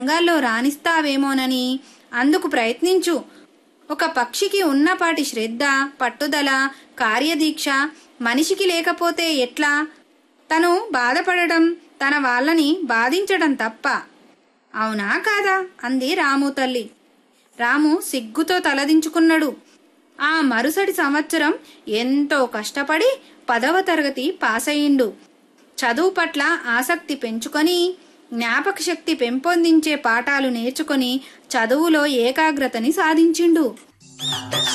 రంగాల్లో రాణిస్తావేమోనని. అందుకు ప్రయత్నించు. ఒక పక్షికి ఉన్నపాటి శ్రద్ధ, పట్టుదల, కార్యదీక్ష మనిషికి లేకపోతే ఎట్లా? తను బాధపడడం, తన వాళ్ళని బాధించడం తప్ప. అవునా కాదా అంది రాము తల్లి. రాము సిగ్గుతో తలదించుకున్నాడు. ఆ మరుసటి సంవత్సరం ఎంతో కష్టపడి 10వ తరగతి పాసయిండు. చదువు పట్ల ఆసక్తి పెంచుకొని, జ్ఞాపక శక్తి పెంపొందించే పాఠాలు నేర్చుకొని చదువులో ఏకాగ్రతని సాధించిండు.